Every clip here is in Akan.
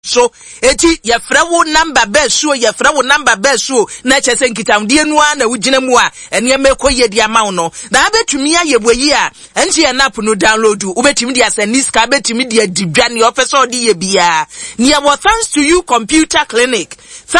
so eti ye frawo number besuo na chese nkitamde nua na wugina mu a ene mekoye dia mawo no da betumi aye boyi a enti ye nap no download ubetumi dia saniska betumi dia didwane officer odi ye bia ne wo thanks to you computer clinic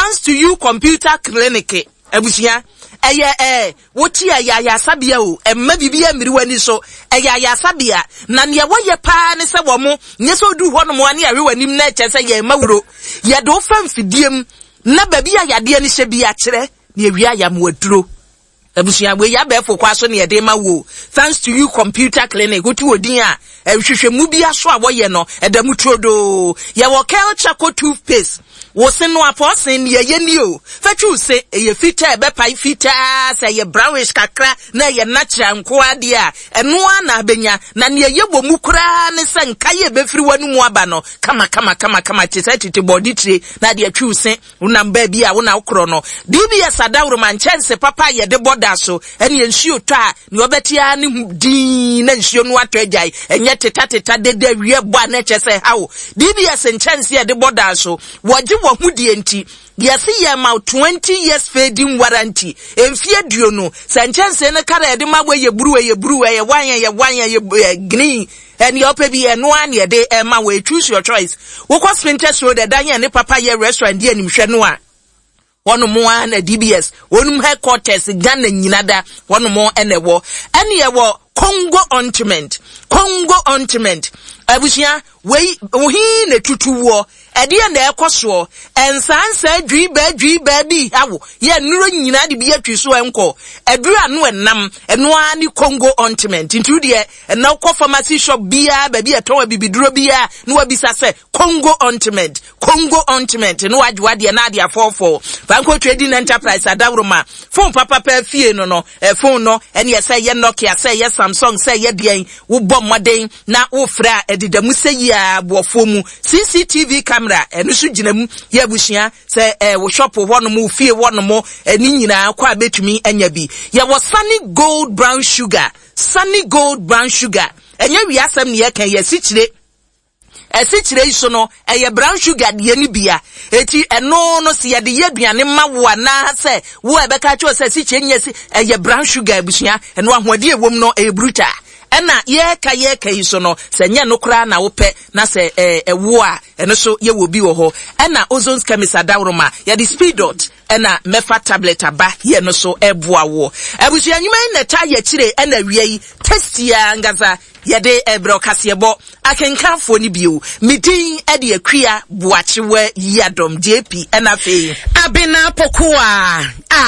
abusia woti ya sabia o emma bibia miriwani so ya sabia na ne woye pa ne se wo mo nye so du ho no mo ane arewanim na che se ye mawuro ye do famfidiem na babia yade ne hye bia kire ne awia ya mo aduro abusia we ya befo kwa so ne ye de mawo thanks to you computer clinic woti odin a hwehwemu bia so a woye no edamu trodo ye wo culture co toothpaste wo se no aposen ye yeni o fachu se ye fita be pai fita se ye brownish kakra na ye natural nko ade a eno na abenya na ne ye bomu kura ne se nka ye be firi wanu mu aba no kama chese tete body tire na de atwu se unam ba bi a wo na ukro no DBS adawro manchense papa ye de border so ene nsuo to a ne obetia ne din na nsuo no atwa agai enye teta de wie bo na chese hawo DBS enchense ye de border so woje wo hudi enti yesi ye ma 20 years fading warranty emfie duo no sanchense ne kara de ma ye buru ye wanya ye green and your baby and one ye de ma we choose your choice wo kwa Sprinters Road danya ne papa ye restaurant die nim hwe no a one more na DBS wonum headquarters Ghana nyinada one more enewo ene ye wo Congo ointment abusia we ohi na tutuwo ede na ekoso ensansa dwiba bi hawo ye nuro nyina de bi atwiso enko edura no enam eno ani Congo ointment ntu de na ko pharmacy shop bia ba bi eto bibiduro bia no wabisa se Congo ointment no wajwa de na de afofo Banco Trading Enterprise adawroma phone papa pa fie no phone no ene ye say ye Nokia say ye Samsung say ye den wo bom moden na wo fra edidamu say ya bofomu CCTV camera enu so ginam ya bushia se wo shop wo no mu fie wo no mo eni nyina kwa betumi anya bi ya wo Sunny Gold Brown Sugar enye wi asem ne ye kan ye sichire iso no eye brown sugar de ni bia eti eno no se ye de yaduane mawo na se wo ebeka cho se sichire nyesi eye brown sugar bushia eno ahode ewom no e bruta ena ye ka iso no se nya no kra na wo pe na se ewo a eno so ye wo bi wo ho ena Ozone Chemist adawroma ye the speed dot ena mefa tablet aba ye no so eboa wo abusu anyuma na ta ye kire ena wiei testia ngaza yede ebro kasebo akenkanfo ni bio midin ede akua boachewe yadom JP ena fe abena pokuwa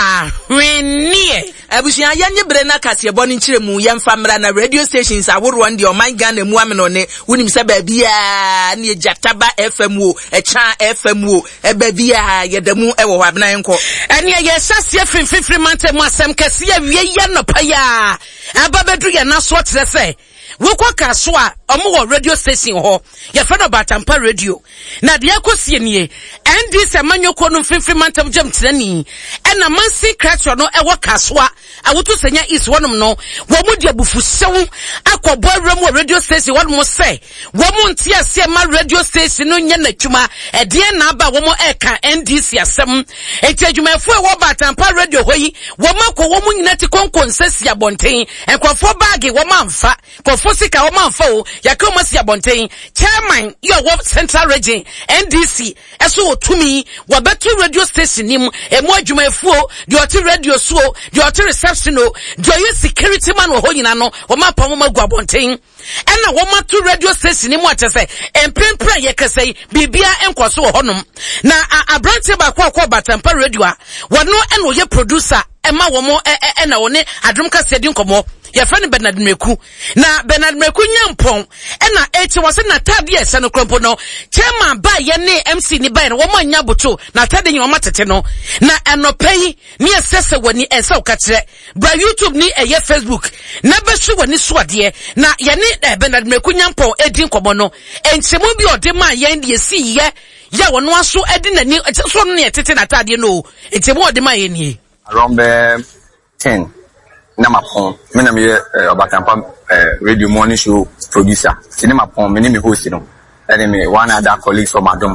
renie abusia yanye bre na kasebo ni kiremu yemfa mra na radio stations aworo ndi o man Ghana mu ameno ne wonim se ba bia ne Jataba FM wo echa FM wo eba bia yedamu ewo hɔ abena enko ene ye sase fifiri mante mu asem kase ye ye no pa ya ababedu ye na so tere se wokwa kaso a omo radio station ho ye fe no Batampa radio na de akosie nie ndi se manyoko no fifiri mantem jam tirani ena mansi crash no ewo kaso a awoto senya is wonom no wo mu de abufusew akɔbɔ awram radio station wonom se wo mu ntia se ma radio station no nya natwuma ɛde na aba wo mu eka NDC asɛm etadwumafo e wo Batampa radio hoyi wo makɔ wo mu nyina ti konkonsesi abɔnten enkɔfo bag wo mamfa Fosika o manfo yakoma si abonten chairman yo Central Region NDC eso otumi wa betu radio station nim emu adwumafuo de oti radio so de oti reception o de ye security man wo nyina no o mapa mo magu abonten ena wo matu radio station nim atese empempra ye kasei bibia enkoso wo honom na abrante ba kwa Batampa radio a wono ena wo ye producer ema wo mo ena wo ne adrum kase di nkomo ya fani Bernard Meku na Bernard Meku nyampon ena echi wase na tade ese no krompo no chairman ba ye ne MC ni ba no wo manya boto na tade nyi wo matete no na enopai ni esese wani ensa ukatre bra YouTube ni eye Facebook na besu wani suade na ye ne Bernard Meku nyampon edi nkomo no enchemu bi ode ma ye ndi esi ye ya wono aso edi nani so no ne tete na tade no enchemu ode ma ye ni around 10 Namapon, menam ye Batampa radio morning show producer. Cinema pon, me host no. And me one other colleagues from Madam.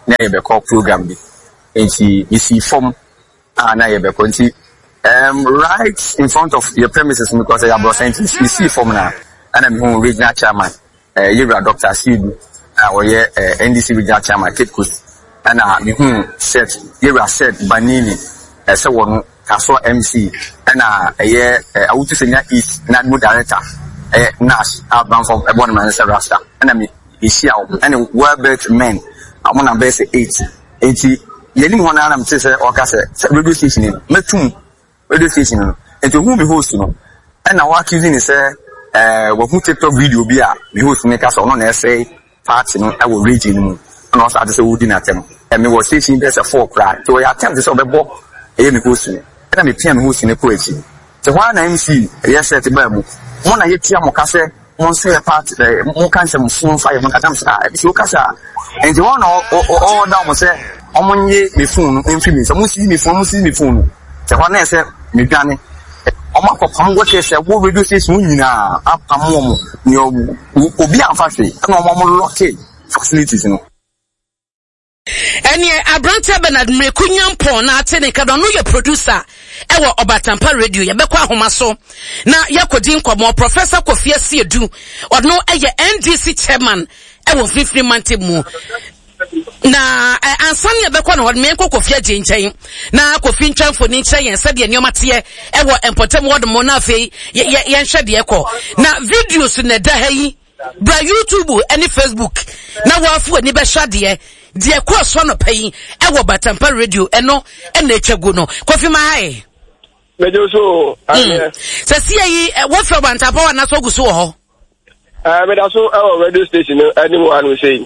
na ye be call program bi enti isi form na ye be konti right in front of your premises because I have scientists you see form na and I'm regional chairman Yura Dr. Sidu or NDC regional chairman Cape Coast and said Yura said Banini so one Kaso MC and I would say is not good director Nash Abram from one man Rasta and I mean is here and well-built men I want to base 80 yelling one arm says or radio station in Metum radio station and to whom we host and now accusing is we put TikTok video be we host make us on essay parts I will read in and also at the wooden attempt and we were station there's a 4 cry so I attempt to solve a book me host and I'm a PM host in a poetry so one MC yes at the Bible one I hear Mokase one say a part more cancer phone 500 attempts so casa and the one all down was say on ye me phone infamous almost see me phone the one I said me done Omako workers will reduce this munina up a mom, Obi and factory, and no locked facilities. And ye Abranta Bernard Mekunyam Pona Tenica don't know your producer, Ewa Obatampa Radio, Yabekwa Homaso. Now Yakodinko more Professor Kofia Siadu, or no NDC chairman, Ewa 50 Mantimu. Na ansani abekwa no hod menko kofia jinchen na kofi ntwan foni nche yen se de nyoma te ewo empotem wod mo na afei yen hwe de ekọ na videos na da ha yi bra YouTube any Facebook na wafu ani be hwa de ekọ so no payi ewo Batampa Radio eno na etwago no kofi ma hai mejo so se si yi wo fe Batampa wa na so guso ho me da so radio station any mo anu say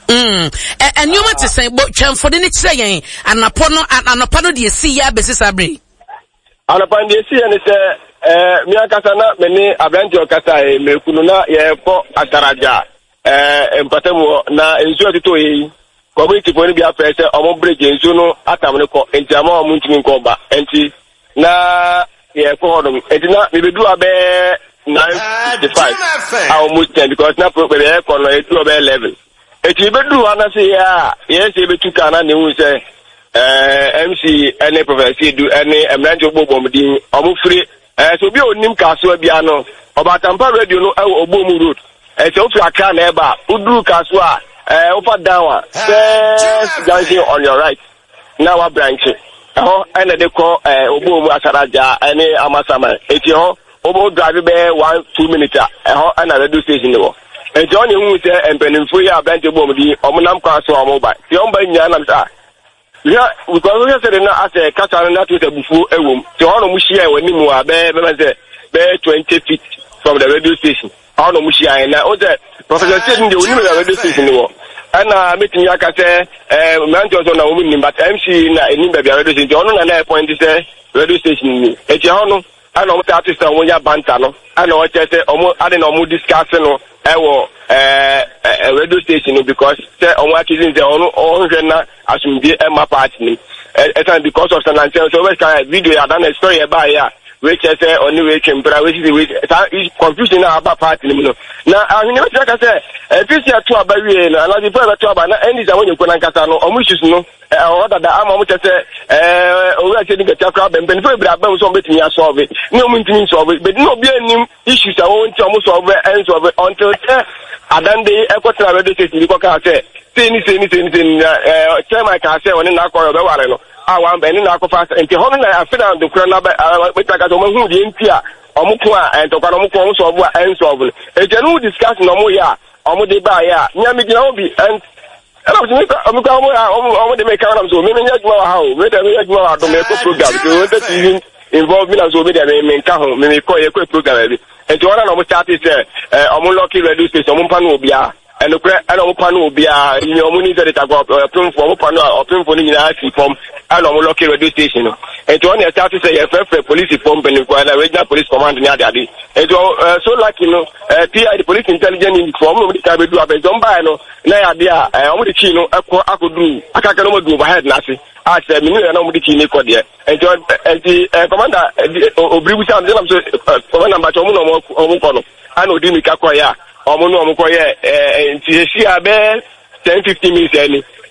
and you want to say, but for the next day, and upon the sea, Bessabre. And upon the sea, and it's Miakasana, many Abranjo Kasai, Mekununa, Yepo, Ataraja, and Patamo, na enjoy to a community for the pressure, or bridge in Zuno, Atamako, and Jama Muntin Koba, and na Yekodum, and not maybe do a bear 9:55, almost 10 because now for the aircon, it's to a bear level. If you do wanna say, yes, you to Kana, you say, MC, any professor, do any Emranjo Bombi, or free, so be on Nimcastle Biano, or Batampa Radio, or Bomu Road, and so if I can ever, Udu Kaswa, Opa Dawa, first junction on your right, now a branch, and they call Obomu Asaraja, any Amasama, it's your Obo driving there 1-2 minutes, and a radio station. And Johnny who say and Peninfuya Banjo Bombi, Omunam Castle mobile. The Ombanyanam sa. Yeah, because we said as a Catalana to the Bufu Ewum, to honor Mushia when you are bear 20 feet from the radio station. Honor Mushia and other Professor Station, the radio station. And meeting Yaka say, Mantos on a woman, but MC in the radio station, on an point is a radio station. Ejono, I know what artist on Woya Bantano, I know what I say, I don't know, discussing. Radio station because on what is in the own as we be Emma party. Because of San Antonio, so we can video I done a story about which I say only way can which is confusion about party. Now I mean like I say if you are to about and I prefer to about any when you can Casano or which is no order that I'm almost say we are taking a crowd and benefit about something you solve it. No meaning solve it, but no be any issues I want to almost solve it and solve it until I done the airport radio station because I say anything chairman can say when in our corner I want any narco fast and the whole I feel on the crown with like a woman who the India Omukwa and Tokanomuko so and solve it. A general discussion no more ya Omude Baya, Yamiki and I'm going to make out of so many how whether we have to make a program to involve me as well make a quick program. And to one of the chat is Omuloki radio station, Omupanobia. And the Opan will be a money that I got approved for Opan or approved for the from an local radio station. And to one start to say a police form and require a regional police command in Yadi. And so like PI the police intelligence inform the time we do a Zombano, Naya, only Chino, I could do, I can't do my head, Nasi. I said, you know, the Chino Kodia. And the commander, Obribusan, Commander Bachomuno, Omukono, I know Dimika Koya. Omono omokoye nti esi abe 10-15 minutes ani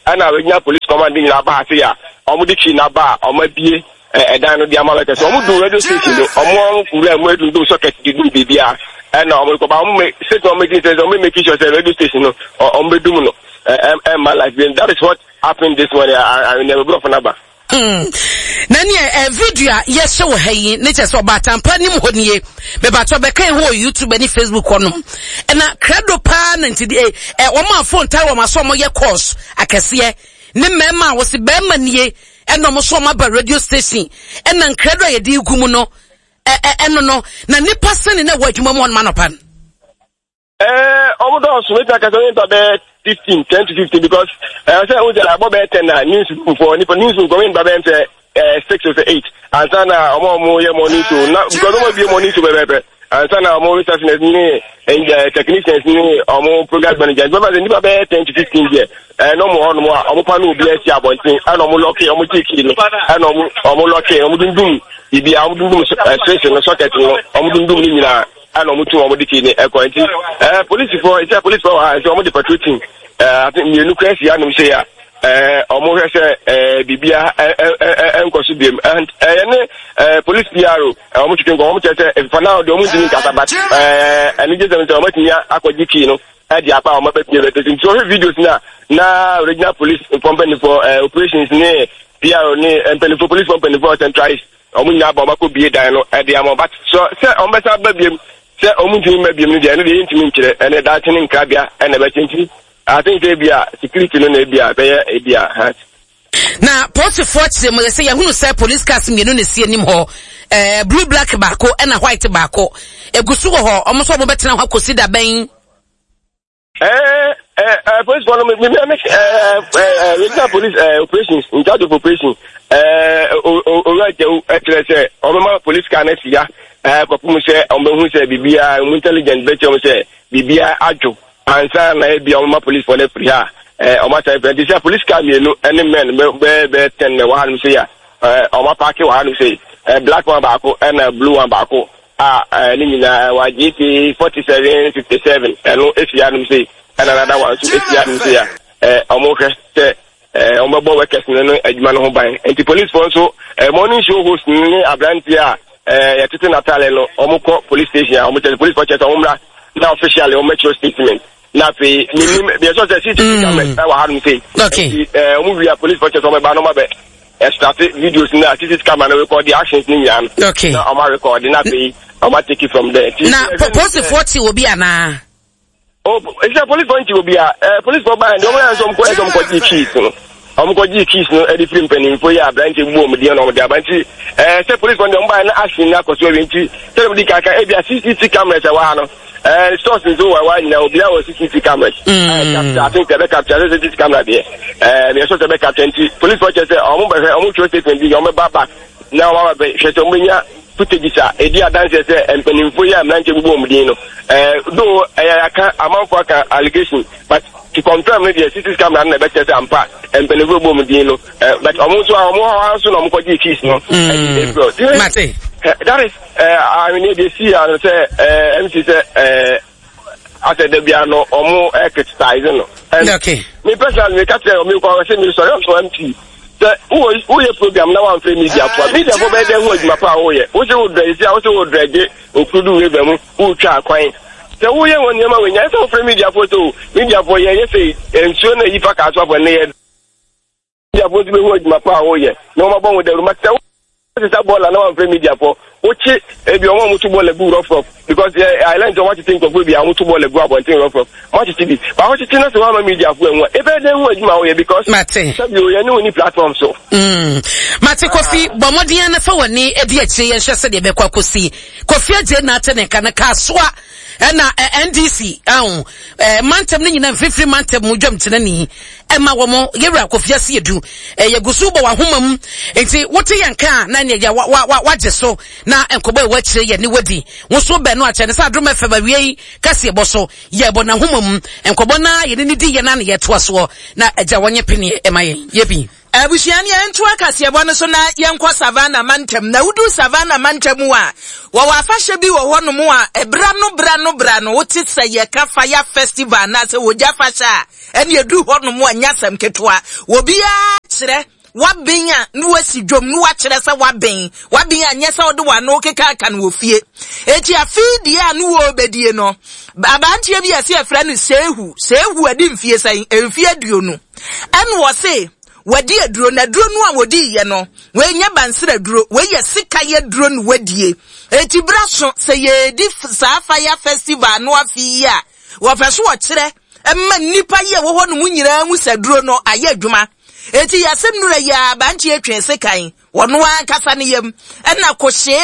and I will police commanding in Abasia, Omudiki Naba, Omabie, Dano Diamalaka. So I'm do radio station, Omon, to do socket, did BBR, and I'm sit on making says, I'm making sure the radio station or Ombedumuno, and my life. That is what happened this morning. I will never go for Naba. Nani video yes show hey nature so batampa nim honiye be bato be kan ho YouTube ni Facebook kono na credo pa na ntidi o ma phone time ma so mo ye course akese ne mema wo se be manie no mo so ma ba radio station na credo ye di gumu no no na nipa sene na wadwuma mo ma no pan Omodo so make aka so be 10 to 15 because I say we are about 10 news for news going by 6 or 8 and then omo ye money to now because omo be money to be and then omo researchers ni and technicians ni omo program managers but the nipa be 10 to 15 here no more omo pa no be esi abontin and omo lock omo tiki no and omo lock omo dundum ibi omo dundum station no socket no omo dundum ni nyina and omo tu omo diki ni ekwanti police for it's a police for omo the patrolling I think you look at Yanum say, almost Bibia and Cosibim and police PRO. Almost you can go home if for now, the only thing but and it is a Aquadikino at the upper so videos now regional police company for operations near PRO and police company for centralized. Omuna Bamako be dino at the amount, but so on better baby. Say Omunti may be the intimate and a dating in Cabia and a vacancy. I think they be security no be a na post fortune mo say yahunu say police cars mienu ne sie nim ho blue black bako and a white bako egusu ho omo so betena ho consider ben police one me make police operations in charge of operation alright say omo police car na sia popum say omo hu say bibia intelligent better say bibia ajo answer na be on police for the free o ma type this police car me no any men be 10 na one say ya o ma park one say black one baako and blue one baako ni na wa GT 4757 no efia no say and another one so efia no say o mo keste o ma bo workers no adwuma no ho ban anti police for so morning show host ni abrantia ya tete natale no o mo ko police station o mo tell police for chat o mra now officially o make your statement na pe minimum be just the city government I want to say okay we are police forces on ba no ma be start videos na city camera record the actions ni yan okay na am record na pe am take it from there na post 40 will be ana oh it's a police point will be police for by no one some ko keys no am ko keys no e di film pen info ya branch gbo mo dia no mo dia banti say police on the buy na action na ko so we nti tell me kaka e bia CCTV cameras e wa no stores is over one now be our CCTV cameras I think they capture the CCTV camera there they so they capture police watch say omo show statement bi omo back now our be she to menya footage e dia dance say empenimfo ya mlanche gbo mo din no though aka amanfo aka allegation but to confirm the CCTV camera na be say ampa empenimfo gbo mo din no but omo so no mo keys no Mate that is I mean they see and say MC say I said there be no omo exercise no okay me personally me catch me ko say me sorry so MC say who your program now on media for be there who ma pa who ye who say who dress ya who say who dress okudu we be mu who twa kwan say who ye won yema we nya say for media photo media for ye say ensuo na yifa ka so for ne ye media photo be who ma pa who ye no ma bon with the room is that ball and now on media for which if you want to ball a good rough because I learned what to think of maybe I want to ball a good and think rough much TV but what you think that's one media for if I then was my because you know any platform so Mate Kofi Bomodiana for one e dia che yen hwese de be kwakosi Kofi aje na ate ne kana ka soa na NDC mantem ne nyina free mantem mu dwam tena ni ema wo mo yewra Kofi ase edu yegusu bo wa homam enti wote yanka na ne ya waje so na enkobo e wachire ye ni wadi wo so be no ache ne sa adom efe ba wiei kase ebo so ye bo na homam enkobo na ye ni di ye na ne ye to so na agya wonye pene ema ye bi Abusiani entu akase ebo so na yenkɔ Savannah Mantem na wudu Savannah Mantem a wo wafahye bi wo hono mu a bra no wote se ye ka fire festival na se wogya fahye a ene edu hono mu anyasam ketwa wo bia kyerɛ wabenya nu wasi dwom nu wa kyerɛ se wabenya nyesa wo de wa no keka aka no ofie eti afidi a nu wo bedie no abantie bi ase afra no sehu adi mfie sai mfie aduonu ene wo se wadi aduro na duro no a wodi ye no we nya bansere duro we ye sika ye duro no wadie eti braso se ye di sa fire festival no afi ya wo feso wo kire emma nipa ye wo ho no nyira mu sa duro no aye adwuma eti yasem nura ya banchi atwe sekan wono ankasa ne yam na kohye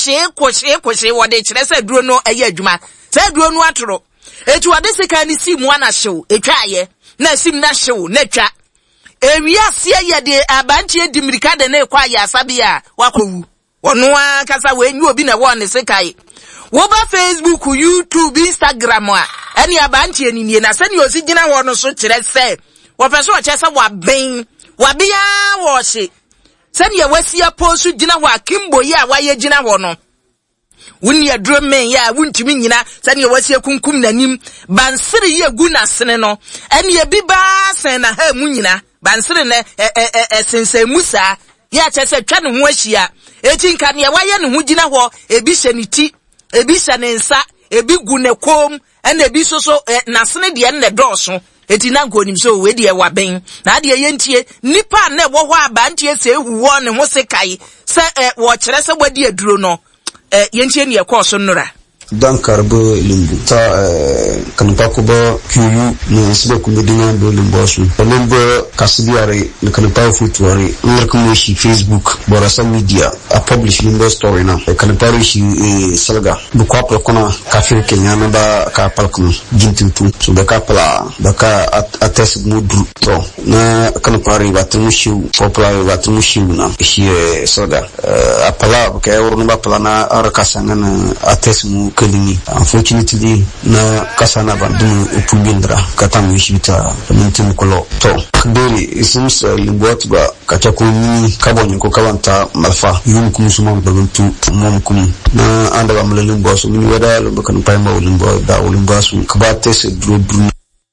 wode kire sa duro no aye adwuma sa duro no atoro eti wode sekan ni sim wana hyew etwa aye na sim na hyew na twa ewiase ye de abantie dimirika de na kwa ya asabia wakowu wono akasa wenyu obi na won sekai wo ba Facebook, YouTube, Instagram a ene abantie ni na se ne osi gina wono so kire se wo pese wo kire se wabia wo hye se ne wasia posu gina wo akimbo yi a waye gina wo no wuni aduro men ya wuntimi nyina se ne wasia kunkum nanim bansere ye gu na sene no ene bi ba sen na ha mu nyina bansere ne sense musa ya chese twa ne ho ahia eti nka ne waye ne ho gina ho ebi hye ne ti ebi hye ne nsa ebi gu ne kom ene ebi soso nasene de ne dɔɔso eti na nkonim so we de waben na de yentie nipa na wo ho abantie se ehuwo ne ho se kai se wo kyerɛ se wadi aduro no yentie ne yakɔ nora Dankarbo limbu ta kanpa ko ba kuyu no sibe ko medina do limbu so limbu kasibiare ne kanpa futuare nlerko shi Facebook bora social media a publish limbu story na kanpa shi salga bu ko apro kona kafir kenya na ba ka palko jintintu so da ka pala da ka attes mudu to na kanpa ri batu shi popular batu shi na shi salga apala ka euro ba pala na araka sangana attes mu kalini unfortunately na kasana bandu upulindra katamu ishita mintin kolo to kadiri isims limbot ba kachako ni kabonyo ko kawanta malfa yum kum suma baluntu mom kum na anda ba mlelimbo so mini wada lo kan payma ulimbo da ulimbo so kabate se drodru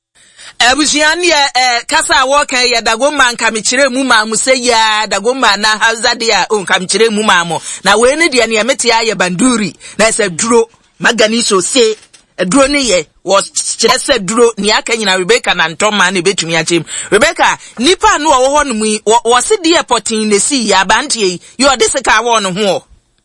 Abusiani kasa woka ya dagoma nka mechire mu mamu se ya dagoma na hazade ya nka mechire mu mamu na we ne de ne mete ya banduri na se duro magani so se duro ne ye was kire se duro ni aka nyina Rebecca na ntoma na betumi achim Rebecca nipa no wo ho no mu wo se de airport ne si ya bantie yo de se ka wo no ho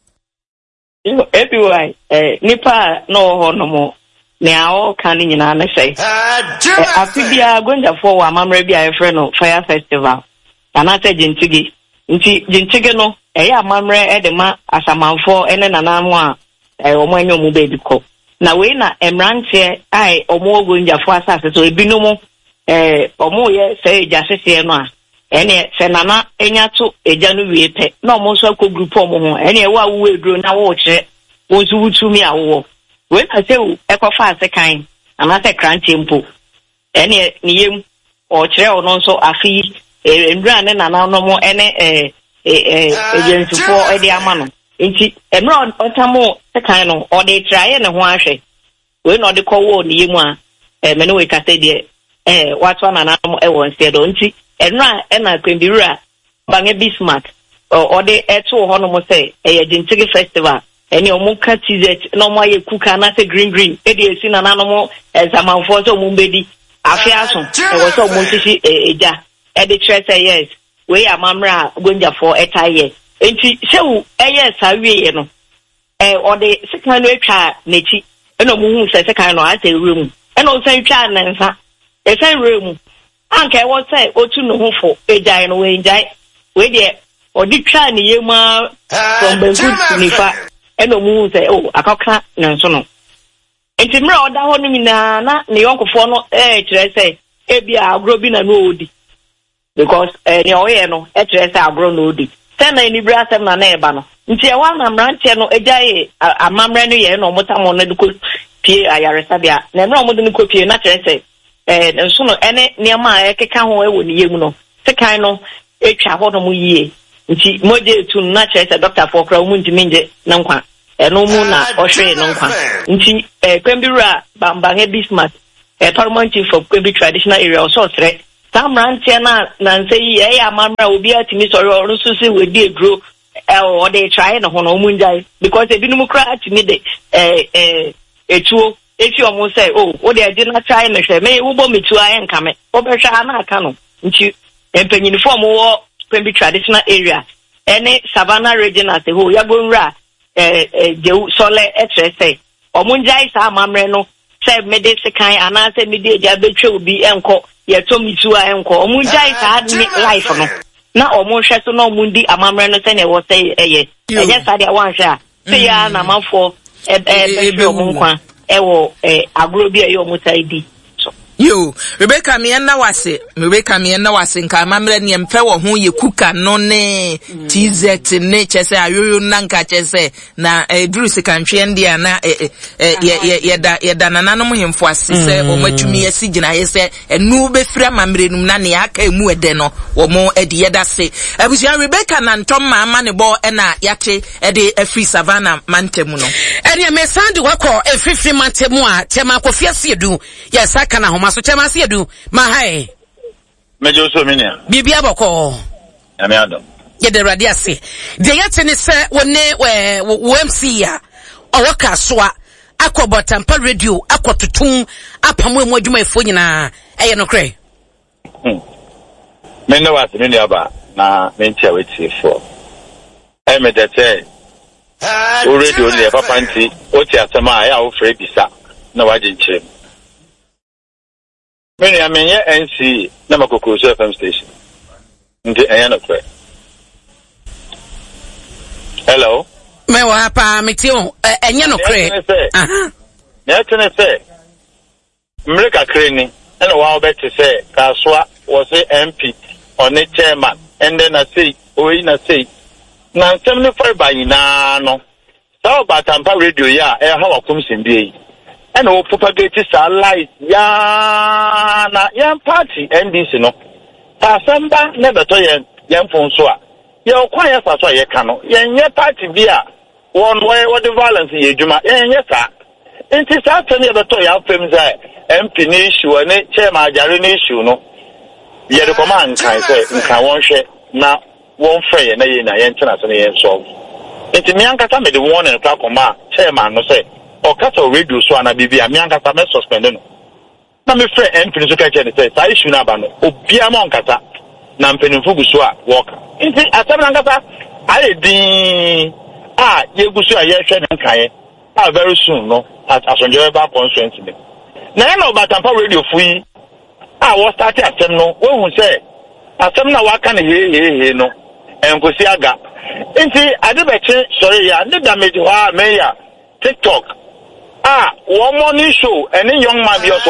everyone nipa no ho no mo ne awo kan nyina na sei afibia gonjafo wa mamre bia efre no fire festival ana te jinchigi jinchigi no ya mamre edema asamanfo ene nanamo a omo enyo mu baby ko na we na emranche ai omo gonjafo asase so ebinom omo ye sei jasese no a ene se nana enyato eja no wie pe na omo so akọ group omo ho ene wa wo eduro na wo kire wo su wutumi awo when I say ekofa sekan amase kranti mpo ene niyem o kire ono so afi ndra ne nana no mo ene agencyfo ede amano nti emra otamo sekan no o de try ne ho ahwe we no de kowo niyem a me no we ka say de watwa nana no e won say do nti enra na kwembirura bange Bismarck o de eto ho no mo say agency festival eni omuka tizet no mo ye kuka na se green e de esi na nanom zamanfo so mo mbedi afiaso e wo so mo sisi eja e de trese yes we amamra gonjafo etaye enti sewu eye sawie no o de sekan no etwa nechi eno mo hu se sekan no ase remu eno se twa na nsa e se remu anka e wo se otu no hu fo eja no we njai we de o di twa ne yema from bengu nifa eno mu se akaka na so no enti mra oda ho no mina na ne yonkofo no kire se ebia agro bi na no odi because ne oye no kire se agro no odi tena ni bra sem na eba no nti e wa na mranche no ejaye amamre no ye no motamo na duko pie ayaresa bia na mra omodo no kopie na kire se nso no ene niam a ekeka ho ewo ne yemu no sekan no etwa ho no mu yie nti moje tu na chere doctor for kra mu ntimi nje na nkwa eno mu na ohwe no nkwa nti kwembira bambange Bismarck paramount chief of Kwembi traditional area also threat samrantia na nse yi amamra obi atimi sori orun susi we di egro or they try no ho mu njai because ebinum kra atimi de etuo if you almost say oh they did not try me say me wo bo metu ayen kame obehwa na aka no nti empanyin form wo Kwembi traditional area any Savannah region as a whole yagonra jewu sole etrese omunjai sa amamre no say medicine kan anase media betwe obi enko ye to metu ayenko omunjai sa life no na omunhwe so na omundi amamre no say na wo say eye sa dia wan hwe a say ya na mafo be omunkwa ewo agro bi ayo mutaidi yo Rebecca me na wase nka amamre ne mpe wo ho ye kuka no ne TZ ne chese ayoyo na nka chese na duru sekantwe ndia na yeda nananom hemfo asese o matumi yesi gina yese enu be fira amamre num na ne aka emu ede no wo mo edi yeda se abusia Rebecca na ntom ma ne bo na yate ede afri Savannah mantemu no ene me sandi wako efifri mantemu a tema kofia siedu yesaka na so chema se edu ma hai mejo so minia bibia boko ame adom ye de radio ase de yete ne se wone wo MC ya owaka soa akobotampa radio akotutun apamo emu adwuma efo nyina eye no kre me no wat me aba na me ntia wetie fo e me de te o radio ne papa nti o ti asema ya wo frɛ bisa na waje nkyerem Many I mean, NC Namakoko FM station. Hello. Me wa pa metio enyano kre. Nyatene say. Mreka kreni. And wa bet to say Kaswa was a MP or the chairman. And then I say, na say. Na 75 by no. So Batampa radio ya how comes in be. And we propagate light ya na yan party NDC no pasamba never to yan phone so ya kwanya fa so ye kano yan ye party bia one way what the violence ye djuma yan ye sa enti sa tani be to ya fam say MP ni issue ne chairman ajare ni issue no ye the command kan say nka won hwe na won frɛ na ye na yan tena so ne ye solve enti mi ankata me the one and clock ma chairman no say o kata radio so ana bibia mi ankasa me suspend no na me frɛ MP so ka kene say sai issue na ba no obia ma onkata na mpenimfu guso a work nti asem na ankasa aye din ye guso a ye hwɛ ne nkae very soon no at asonje ba constituency me na na Batampa radio fui wo start asem no wo hu say asem na waka ne he no enkosi aga nti ade beche sorry ya ne damage wa me ya TikTok one morning show and a young man also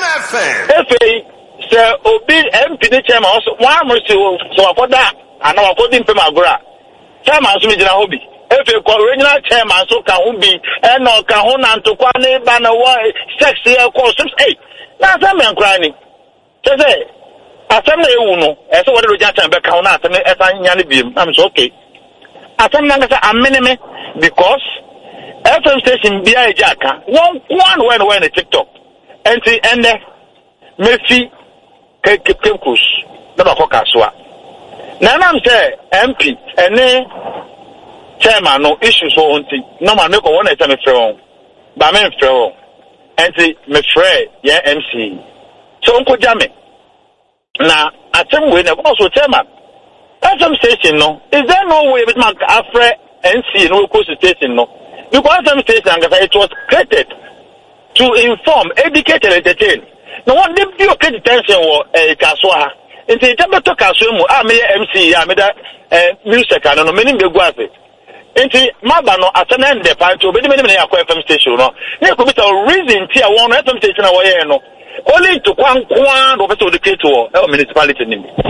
say obi MP chairman also one mercy so akoda and our coding pemagora chairman so me jina hobby original chairman so can be and no can ho na to kwa ne ba na wa sex here call hey na some men crying say asem na ewu no e so what do ja time be ka ho na asem e fa nya ne biem am so okay asem na say ameneme because FM station bia ejaka one when the TikTok and Messi kemkus na ba kokaswa na nam say MP ene chairman no issues so onti no man me ko wona eta me frɛ ba me frɛ enti me frɛ ye MC so onko jame na atem we na so chairman FM station no is there no way with man afre NC no ko station no because FM station it was created to inform, educate and entertain. No one did you get attention or Kaswa. In the Tabato Kasumu, I may MC, I made music and no many big was it. In the Mabano, at an end, the part to be the minimum FM station. No, there could be a reason tier one FM station away. No, only to Kwan over to the Kato municipality.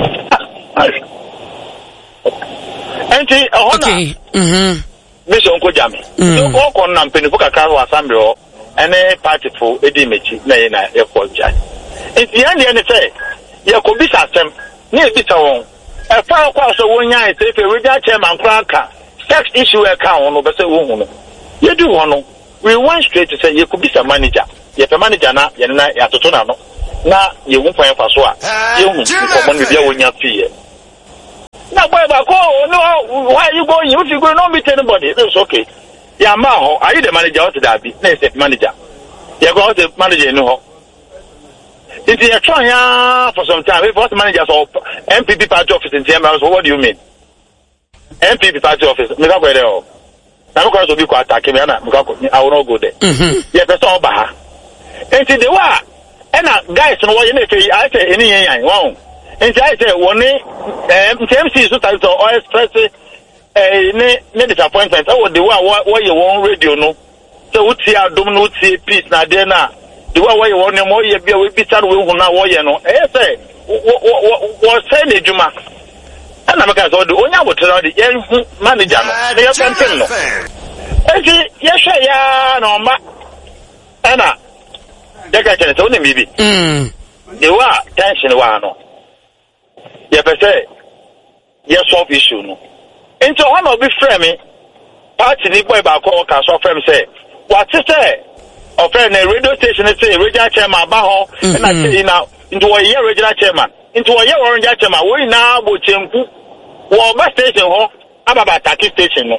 And the Mission Uncle Jammy. So, walk on Nampenuka Carwa Sambro. Any party for Edimechi, na airport judge. It's the end, say, you could be some near Bitter. A far across the 1 year, if a regional chairman cracker, sex issue account, no, but say, you do one. We went straight to say you could be some manager. You're a manager now, you're not at the Tonano. Now you won't find for sure. You won't with your own fear. Now, no, why are you going? If you go, not meet anybody, that's okay. Yeah, Maho, are you the manager or that be? Next manager. You're going to manager, no. If you're trying for some time, if what's the manager's or MPP party office in TML, what do you mean? MPP party office, I will be quite attacking me. I will not go there. Yes, that's all Baha. And see the war. And guys, no way, I say any one. And I say, one MC is or express a disappointment. Oh, the war, what you want radio, no. So, what's here, don't see peace, Nadena. The war, you want more, you be sad with now, you know. I say, what say the Juma? And I'm going to do only what the manager. They are something. Yes, yeah, no, Anna. The guy can tell me, they were tension, no. Yes, I say, yes, solve issue, no. Into one of the framing, party the boy back or can so frame say, what to say? Of a radio station, say, regional chairman, Baho, and I say now, into a year regional chairman, into a year orange chairman, we now go to well, my station, I'm about Taki station.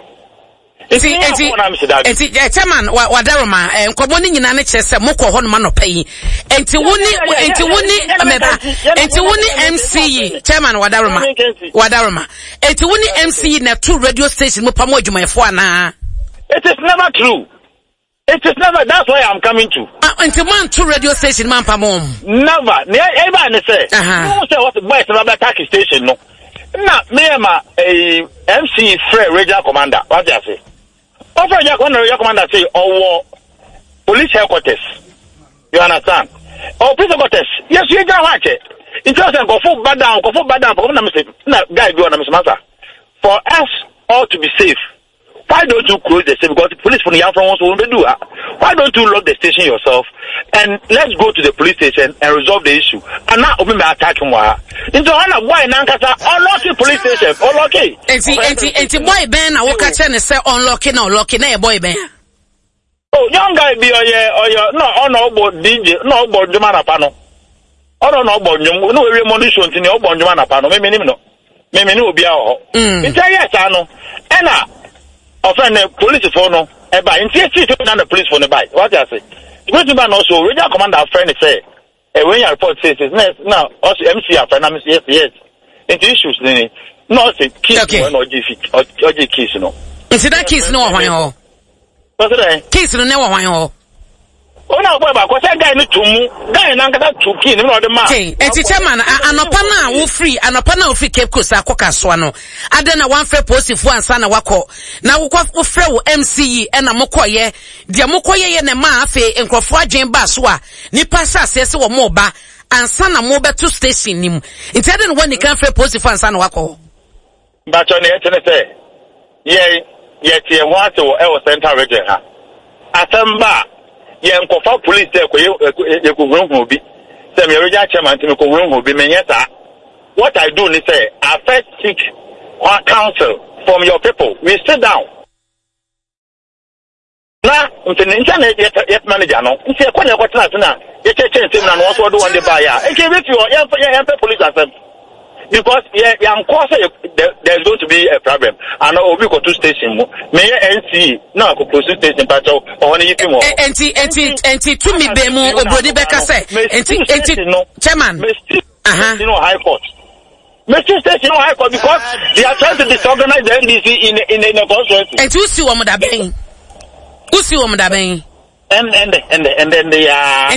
Chairman, Wadaroma, and Commoning in an HS, Moko Honman pay. And to Wuni MC, Chairman Wadaroma, and to Wuni MC in a 2 radio station, Mupamoju, my Fuana. It is never true. It is never, that's why I'm coming to. And to man 2 radio station, Mampamom. Never. Everybody say, you say what the boys about Taki station, no. Now, me am a MC Fred Regional Commander. What do you say? What Regional Commander say? Or police headquarters. You understand? Or police headquarters. Yes, you don't watch it. In terms of go bad down. Guy, you understand? For us all to be safe, why don't you close the station? Because the police from the outside wants to do that. Why don't you lock the station yourself and let's go to the police station and resolve the issue? And now open my attacking wire. Into Hana boy Nankasa, unlocking police station, unlocking. And boy Ben, I will catch and say unlocking, boy Ben. Oh, young guy be no, DJ, no, about Jumana Pano. I don't know about you, no, remondition in your bon Jumana Pano, maybe no. Maybe no be our. It's a yes, I know. Anna. Offend the police phone no e buy in TSC to the police phone buy what I say the police man also regional commander friend say when your report says now also MC friend am say yes into issues no say keys no or keys no incident keys no hwan ho what's that keys no hwan ho oh na boy ba ko say guy no tumu guy na nkata tu key no the man okay enti chairman anopa na wo free Cape Coast akoka so no ade na one free post fu ansa na wako na wo free wo MCE e na mokoye de mokoye ye ne ma afi enkrofo adwen ba so a nipa sase se wo mo ba ansa na mo beto station nim enti ade no wani kan free post fu ansa na wako ba cho ne etene say ye tie ho ate wo e wo central region ha atamba yen kofa police say ye ko wrong bi say me regional chairman me ko wrong bi me yeta what I do is say I first seek counsel from your people. We sit down now internet yet manager no say ko na ko tana ye change na no so do one dey buy ya e ke with your police assembly because there's going to be a problem and we go to station me NC now go close station but on you come enti to me be mu obrodi beka say enti chairman you know high court Mr. Station high court because they are trying to disorganize the NDC in a constituency enti usi wo mo da ben and then they are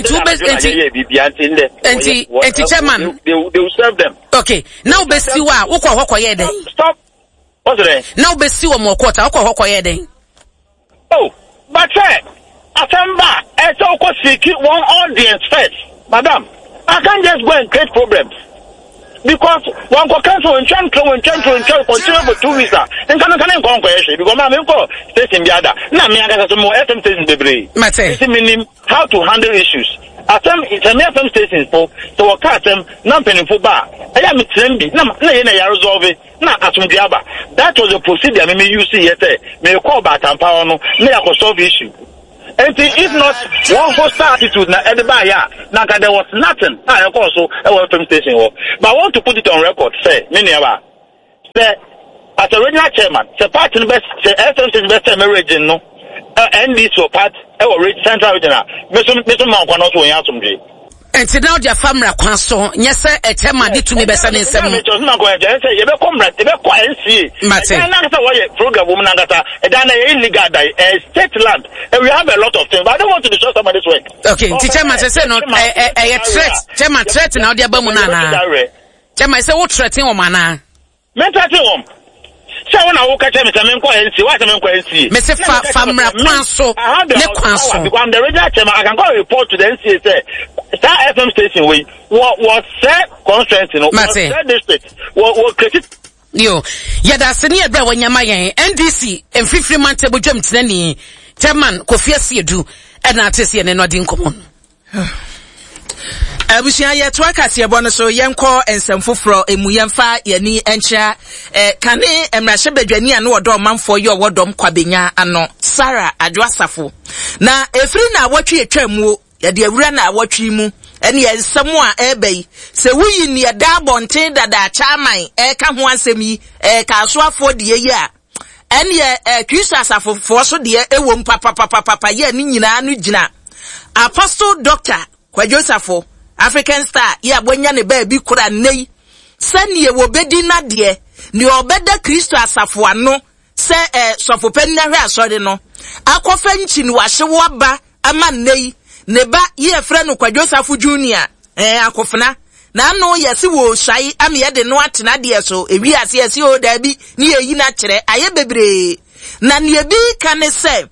and chairman they will serve them. Okay, now be see wa wo kwa hokoye den. Stop. What's it? Now be see wa mo kwota wo kwa hokoye den. Oh, but Asemba, I so seek one audience first. Madam, I can't just go and create problems. Because one go cancel and continue for 2 weeks. And can go because my uncle station biada. Na me aga so mo FM station bebre. Mate. Meaning how to handle issues. Atem FM station for so Atem Nampin for bar. I am a Trimby, na resolve it. Na Atumbiaba. That was a procedure me use yet. May call back and power no, may I solve issue. And if not, one whole attitude na everybody now there was nothing. I also a FM station. But I want to put it on record, say, Miniaba. Say, as a regional chairman, the party best, the FM station best region, no. And this for part, central regional. Mr. Mount one also in Asumbi. And so now their family council, yes, sir, a chairman did to me better than 7. You ever comrade, you ever quite see. Martin, program woman, and then illegal state land. And we have a lot of things, but I don't want to destroy somebody's work. Okay, Chairman said, no, a threat, Chairman threat now, dear Bamunana. Chairman said, what threatening woman? Mental. So when I walk at him, what I'm going to see. Mr. Famra Council, because I'm the regional chairman, I can go report to the NCSA. Star FM station, what said constraint, what said district, what critic. Yo, that's near there when you're my NDC and 50 months ago, Jim Tenny, Chairman, Kofi do, and artist and not in common. Abusia ye twaka se ebo no so yenko ensemfoforo emuyemfa yani encha kane emrahye badwani ane odo manfo ye owodom kwabenya ano Sarah Adwasafo na efiri na awotwe etwamu ye de awura na awotwe mu ene ye nsemu a ebei se wuyi ne da bonten dada chairman ka ho ansem yi ka soafo de ye a ene ye Kristo asafofo so de ewom papa ye ni nyina no gina Apostle Dr. Kwajosafo African Star ya bonya ne ba bi kura nei sane wo bedi na de ne obeda Kristo asafo ano se sofopani na hwe asori no akofa nchi ni wahyewo aba ama nei ne ba ye frɛ no Kwajosafo Junior akofna na ano yesi wo hwai am ye de no atena de so ewi ase yesi o da bi ne yi na kyerɛ aye bebre na ne bi ka ne se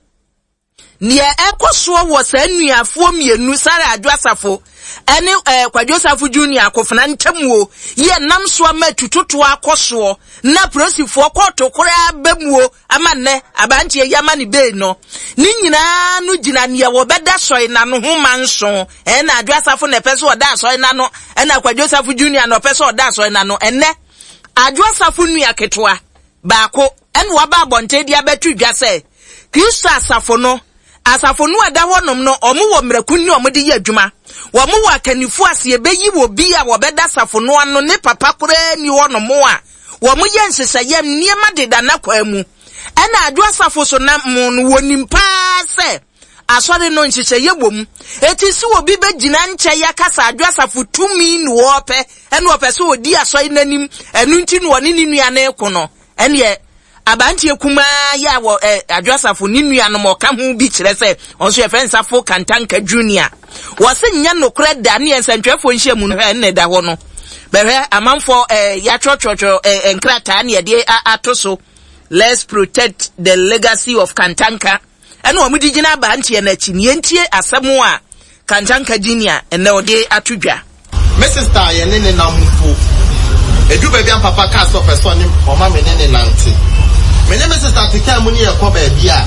ne ekoso wo sanuafo mienu Sarah Adwasafo ene Kwajosafo Junior akofna ntamuo ye nam so ama tututu akoso na prosifo koto kora bamuo ama ne abantie yama ne be no ni nyina no gina ne wo beda soe na no ho manso na Adwasafo ne pese oda soe na no na Kwajosafo Junior no pese oda soe na no ene Adwasafo nua ketwa baako ene wo ba bonte dia betu dwa se Kristo asafo no asafo no ada honom no omo wo mrakunni omo de ye adwuma wo mo wa kanifu ase ebeyi wo bi a wo beda asafo no ano ne papa kora ni honom a wo mo ye nsesayem niema de da na kwa mu ena Adwasafo so na mo no wonimpa se asore no nseseye bom eti si wo bi begina nche ya kasa Adwasafo tumi no ope ena ope so odi asoi nanim enu nti no ne nua na ekono ene abantie kuma ya wo Adwasafo ni nua no mo ka ho bi kire se onso ye fensafo Kantanka Junior wo se nya no kra da ne ensantwefo nhye mu no ne da ho no behwe amanfo ya chochocho enkrata ne de atoso let's protect the legacy of Kantanka ene o mudi gina abantie na chi ne ntie asemo a Kantanka Junior ene o de atudwa Mrs. Star ye ne namfo edu ba bi papa ka so person ni o ma me ne nante me ne Mrs. Star tika mu ni e ko ba bia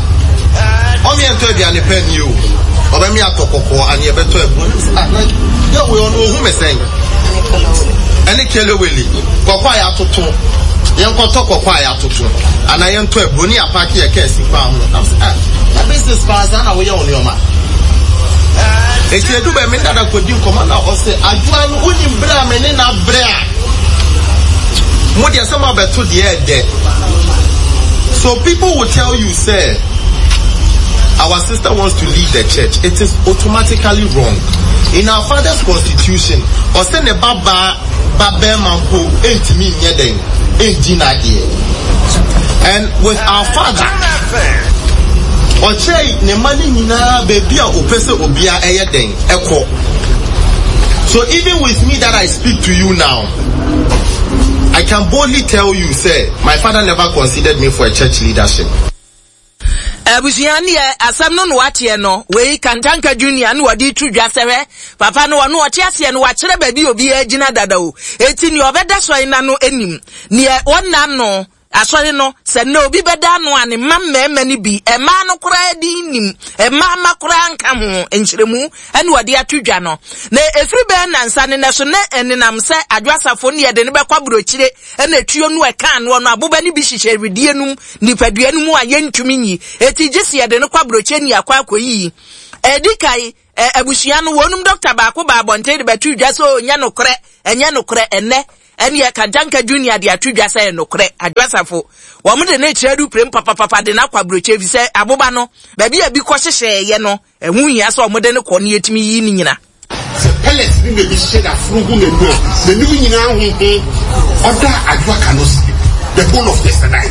o mi ento bia ne pani o o ba mi atokoko ani e beto ebu ye we onu hu mesen ani keleweli kokwa ya toto ye nkoto kokwa ya toto ana ye nto ebu ni apaki ye ka si kwa hu na business pass na we ye onu oma eti edu ba me dada kodi nkoma na o se adua no uni bra me ne na bra mo dia sama beto de ede. So people will tell you, say, our sister wants to leave the church. It is automatically wrong. In our father's constitution, or send a baba mampo 8 million and with our father, or say ne money nina baby opese obia eyeden eko. So even with me that I speak to you now, I can boldly tell you, say, my father never considered me for a church leadership. Abusiani asam no watie no we Kantanka Junior no wadi tudwa sewe papa no no ote ase no wa kire ba bi obi agina dada o eti ni obeda so ina no enim ne wonna no asɔre no sɛ na obi bɛda no ane mamma ni bi ɛma no kora di nim ɛma ma kora nka ho enkyeremu ɛne wɔde atodwa no na efiri bɛ nansa ne so ne enenam sɛ adwasafo ne yɛde ne bɛkɔ burokyire ɛna etuo no ɛka no no aboba ne bi hyehyɛ redie num nipadua no mu a yɛntumi nyi eti gisi yɛde ne kwa burokyire ni akwa akoyi edikai abusua no wonum doctor baako ba abonte de betudwa so nya nokre enye nokre enne ene ye Kantanka Junior de atudwa se nokre adwasafo wo mo de na kiredu prem papa de na kwabroche bi se aboba no ba bia bi ko hyehye ye no ehu hia so mo de ne ko ne yetimi yi ni nyina se pellets ni be bi shade afro hu ne no the new nyina hu oda adwa kanos the whole of yesterday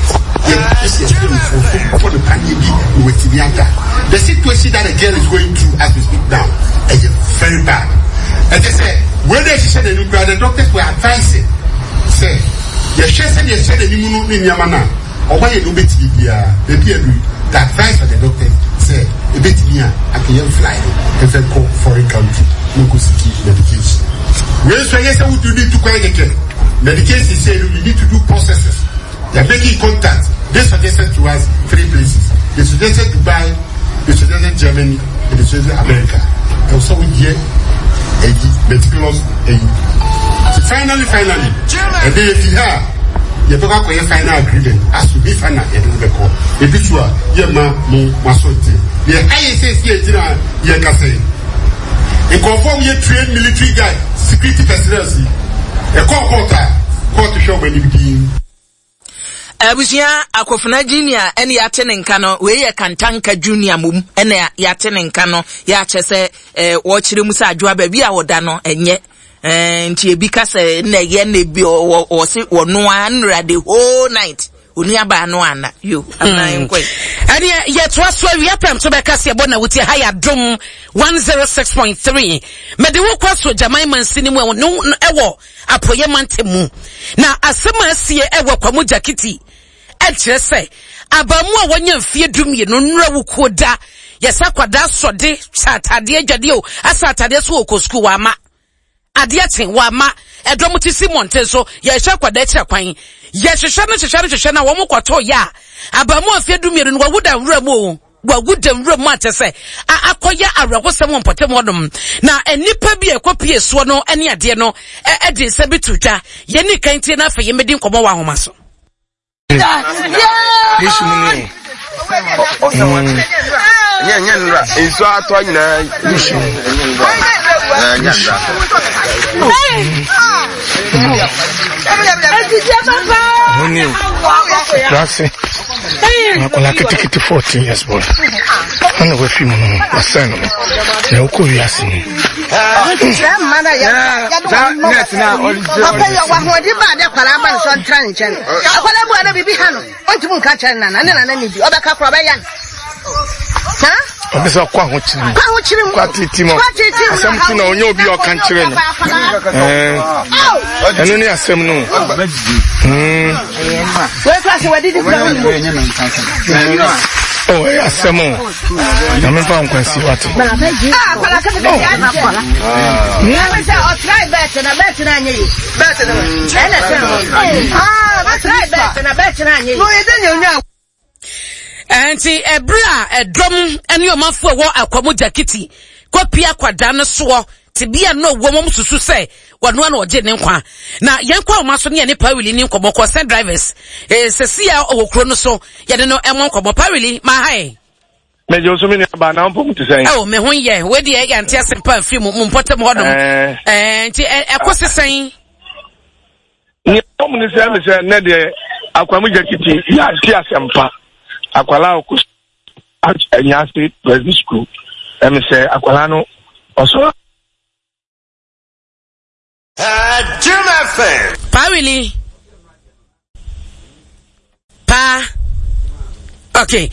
the situation that the girl is going through as we speak now is very bad. And they say, when they said the nuclear, the doctors were advising, say, the said the new in Yamana, or why you do it, the advice of the doctor say, a bit near, I can fly, and then go foreign country, no go seek medication. Well, so yes, I would need to quite get medication. Say, you need to do processes. They are making contact. They suggested to us 3 places. They suggested Dubai, they suggested Germany, and they suggested America. And so we hear a meticulous so finally, and then if you have you have a final agreement as to be final, you don't recall. The picture, you must the ISS here, you can say. And conform your trained military guy, security personnel, a court to show when you begin. Abusia Akofuna Junior ene yatene nka no we ye Kantanka Junior mum ene yatene nka no ya chese wo kire musa adwa ba bi a woda no enye nti ebi ka se na ye na bi o se wono anra the whole night oni aba no ana yo anan kwe ene ye to aso awia pem to be ka se bo na wuti ha ya dom 106.3 mede wo kwaso jamai mansini mu ewo apoye mantemu na asema asie ewo kwamu jakiti ekyere se abamu a wonya mfie dumie no nra wukoda yesa kwada sode satade adwade o asatade so okosku wa ma ade aten wa ma edom ti simonte so ye hye kwada ekyere kwan ye hyehyɛ na wo mokɔtɔ ya abamu afie dumie no wawuda nra mu o wagudem rum atese akoya awrakosem mpotem hodom na enipa bi ekopie so no ene ade no edi se bitutwa ye ni kantie na afa ye medi nkomo wa homa so nra iso ato nyina Nakola kitikiti 14 years boy. Ana we fi mu wasano. Na uko wiase ni. Yes na papa ya wa hodi ba de kwala ba so ntran nchen. Akwala bu ana bibi ha no. Ontimu nka chen na ni bi. Obeka kro ba yan. Ha? Obesa kwa ho chiri. Kwa titi mo. Asem tu na onye obi o kan chire no. Eno ni asem no. We class we did oh, asem o. Na me fa nkwansi wate. Kwala ka be ya na kwala. Me say o try bet na anye yi. Bet na. Na try bet na anye yi. No ye de nya Enti ebra edom ene omafo wo akwamu jakiti kopia kwada no so tibia no wo mom susu se wano na oje ne nkwa na yenkwa omaso ne ne pawili ni nkomo ko send drivers sesia owokro no so ye de no emo nkomo pawili ma hai meje osumi ni aba na mpom ti sen me ho ye we de ye ante asempa fi mu mpotem hodom enti ekosesen ni pom ni se me se ne de akwamu jakiti ya ti asempa akwala oku anya state private school say akwala no oso pa really pa okay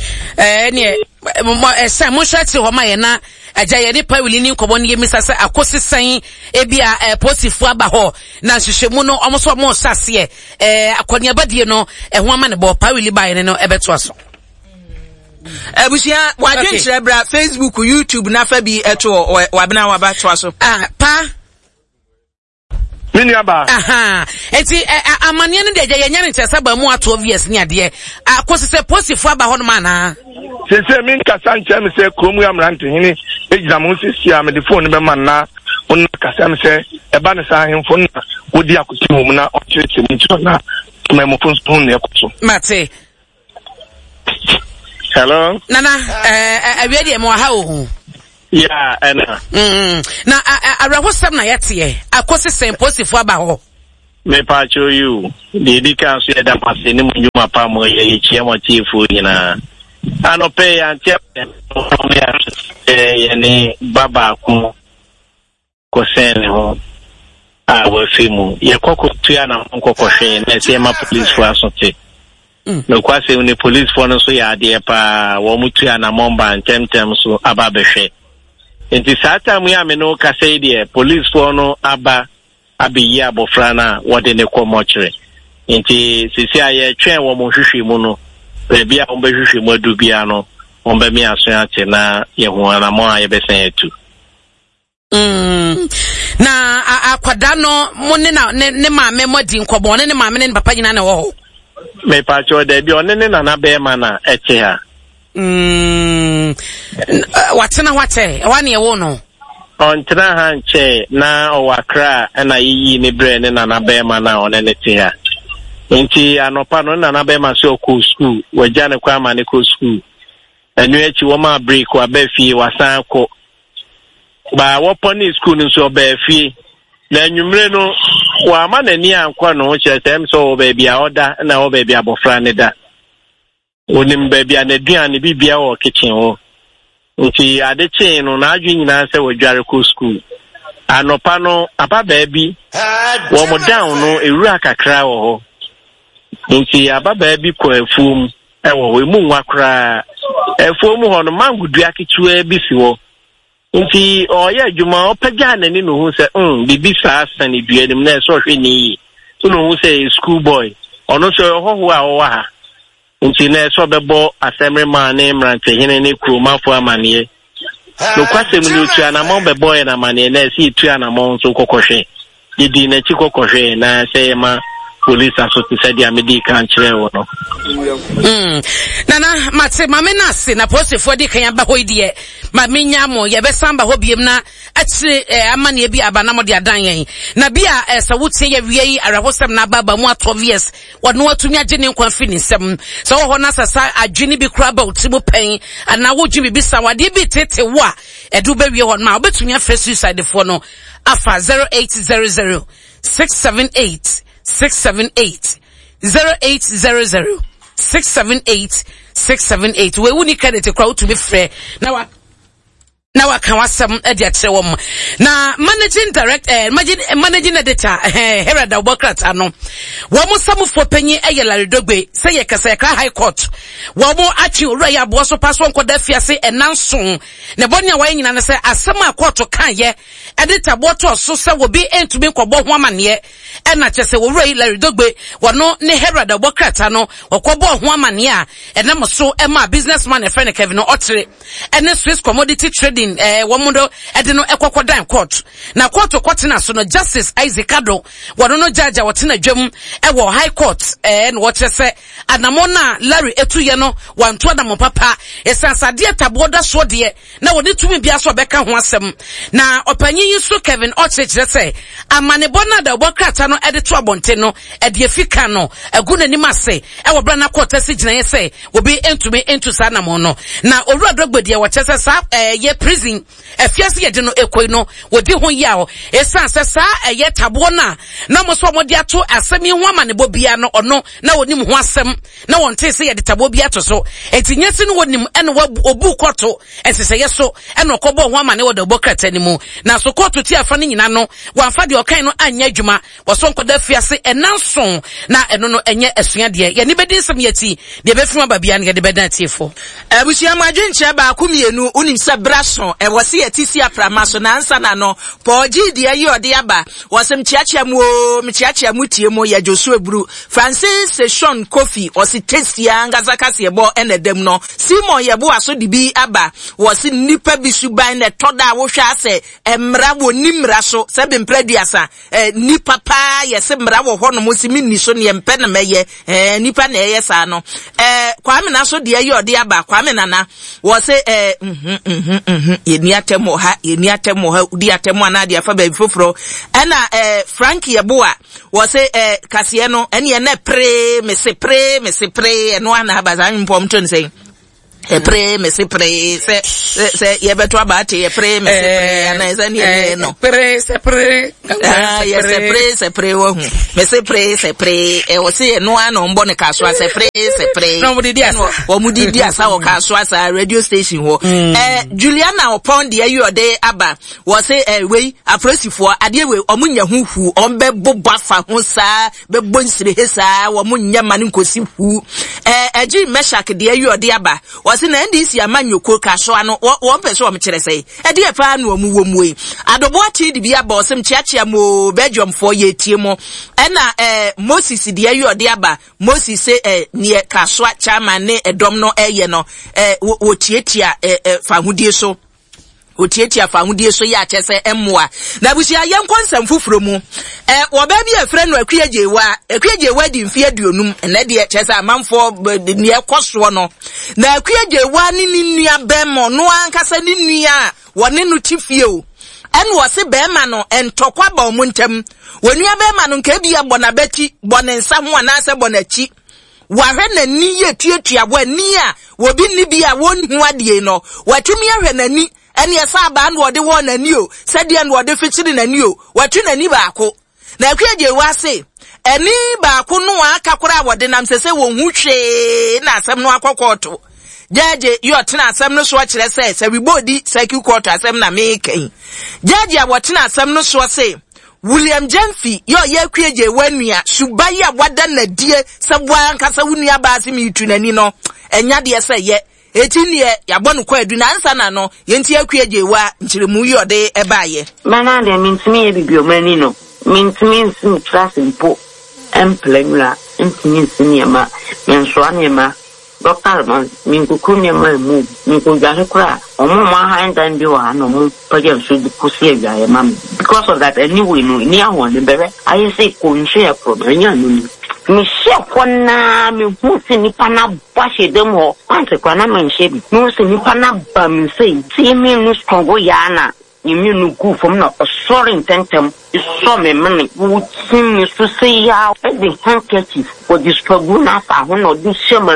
say mo shati ho ma ye na aja ye ni pa really ni nkobo ni yemisa se akosisen ebia posifu aba ho na hwehwemu no omoso mo sase akonia badie no ho ama ne bo pa really ba ye no ebeto aso Abusia wadwenkyerɛ bra Facebook YouTube na fa bi eto wabena waba to aso me Mini aba. Aha. Eti amane ne de yenya ne chesa ba mu ato obvious ni ade. Akosi se posifu aba ho no mana. Se min kasa nche me se kromu ya mrante hini ejina mo sisi am de phone be man na on kasa me se eba ne sa hemfo na wodi akosi mo na o chete mu ncho na me mo phone ne akoso. Mate. Hello. Nana awie de mo ha o. Yeah, Anna. Na arahosam na yete akosi se posifu aba ho. Me pa show you. The dika so da pase ni mo nyuma pa mo ye chia mo tifu nyina. Anope antia yani baba ku ko sen ho we fimu ye kokko tuya na kokko hwe na se ma police for asote no kwase uni police for no so ya de pa wo mutuya na momba ntem so aba behwe enti sata mu ya me no kase de police for no aba abiyi abofra na wode ne ko mochre enti sisi aye twen wo mo hwehwe mu no bia on be hwehwe mu adu bia no on be mi aso ate na ye ho na mo aye be sen etu na akwada no mo ne na ne maame modi nkobo ne maame ne papa nyina na wo me pa cho de bi one ne na be ma na eche ha watena wate wane wo no on tena ha nche na owakra na yiyi ne bre ne na be ma na one ne te ha nti anopa no na be ma so ko school waja ne kwa ma ne ko school enu echi wo ma break wa be fie wasan ko ba woponi school nso be fie na nwumre no wa ma na ni ankwa no che tem so be bia oda na wo be bia bofra ne da onim be bia na duane bibia wo kitchen wo nti ade chen no na adwi nyina se wadware ko school anopa no aba ba bi wo mo down no ewura kakra wo ho nti aba ba bi ko afum ewo we mu nwa kra afum ho no mangudua kitua bi si wo nti oya adwuma opagya na ni no hu se bibi sa asane dua nim na so hwe ni so no hu se school boy ono so hoho a wo ha nti na so bebo assembly man na mrante hene ne kromafo amane no kwasem no tua na mo bebo na mane na si tua na mo so kokohwe didi na chi kokohwe na se ma police asoti said ya medical kire wo no nana mate mame na se na posefo di kan ba hoidie ma menya mo ye be samba ho biem na ati amane bi abana mo de adan yen na bia se wotie ye wie yi arahosem na baba mu 12 years wono watumi age ne nkwa fi ni nsem so wo ho na sasa adwini bi kra ba otimo pen ana wo dwi bi sa wade bi tete wo a edu ba wie ho ma obetumi afre suicide fo no afa 0800 678 678 0800 678 678 we wuni credit kwa utu be free na waka wasam edi akyere wom na managing director managing editor Herald Obokrata no wo mo samfo panyi Larry Dogbe say ye kasa kra high court wo mo achi ora ya bo so paso nkoda fiase enanson ne bonia wa nyina ne say asem a court kan ye editor boto so say wo bi entumi nkobo ho amane e na kyese wo ora Larry Dogbe wo no ne Herald Obokrata no okobo ho amane a enam so e ma businessman e friend Kevin Otre ene Swiss Commodity Trading womundo edino ekokodan court na court na so no Justice Isaac Ado wono no judge wotena dwam ewo high court no wochese anamona Larry etuye no wanto adamo papa esansade taboda so de na woni tumi bia so beka ho asem na opanyin so Kevin Oche se amane bona da Obokrata no edito abonte no ede afika no aguna nim ase ewo bra na court sigina ye se obi entumi entu sa anamo no na owura Dogbede wochese sa ye prison efiase ye de no ekoi no wodi ho yawo esanse sa ye tabo na mo so mo de ato asemi ho amane bobia no ono na wonim ho asem na wonte se ye de tabo bia to so etinyesi no wonim ene obu koto esese ye so ene okobo ho amane wo de Obokrata ni mu na so koto ti afa ni nyina no wanfa de okan no anya adwuma wo so nkoda fiase enanson na eno no enye asua de ye ni bedi nsem yati de befuma babia ne de beda tiefo abusia madwenche ba akumienu unim se braso ho e wo se yetisi aprama so na ansa na no poji de ayi ode aba wo se mchiachia mu tie mu ya Joshua Buru Francis Sean Kofi o se tesia ngazaka se bo enedem no Simon yebo aso de bi aba wo se nipa bi suban na toda wo hwa se emra wo nimra so se be mpraduasa nipa pa ye se mra wo ho no mo se minni so ne empe na meye nipa na eye sa no Kwame na so de ayi ode aba Kwame nana wo se yeni atemo ha udi atemo ana de afa ba foforo na Frank yeboa wo se kasie no ene na pre me se pre no ana abaza mpom to nse pre me se pre se ye beto abate ye pre me se pre ana eza no pre se pre se pre wo hu me se pre wo se no ana mbo ne kaso se pre no mu di asa wo mu di asa wo kaso asa radio station ho Juliana upon de ayode aba wo se wei afrosifo ade we omunya huhu ombe bobafa ho sa be bonsire hesa wo munya mane nkosi hu eji meshak de ayode aba wasi na ndisi amanyoko kaso ano wo pese wo mkire sei ede e pa no mu wo muwe adobo ati di bia ba osem chiachia mo Belgium for ye tie mo na Moses de ayode aba Moses se ne kaso chairman ne edom no eye no wo tietia fahudie so otietia fahudie so ya chese emmoa na busia yenkonsam fufuro mu wo ba bi afre no akwiajewa di mfie aduonum na de chese amanfo ne ekoso no na akwiajewa ni nua bemo no ankasa ni nua wone no tifie o ene wo se bema no entokwa ba omuntam wonua bema no nka bia bona beti bona nsa ho anase bona chi wahwe nani ye tuatua bo ani a wobi ni bia wonhu ade no watumi ahwe nani ene esa ba no de won nani o sade no de fichiri nani o watu nani baako na akwaje wase eni baako no aka kora wode nam sese wonhu hwe na asem no akokoto jaje yo tena asem no so kire se we body security court asem na mekan jaje abotena asem no so se William Jemfi yo ye kweje wanua subaya wada na die sabwa nkasa wunua baase mi tunani no enya de se ye etini ya bonu kwa adu na ansa na no yenti akweje wa nchiremu yo de ebaye mana de mintimi ye bibio mani no mintimi nsim class mpo emplenula ntimi nsinyama yenso anyama Doctor man minkukunya mu minkujare kura omuma handa ndi wa no mu paje so kusie ya mam because of that anyway no ni ahon ne bebe I say ko nche problem nya no ni mi she kona mi husi ni pana bashe dem ho ante kwa na menche bi no se ni pana ba mi say ti mi no strong ya na you no go from no sorry intentem so me money we tin so say ya the handkerchief for this paguna fa ho no do shema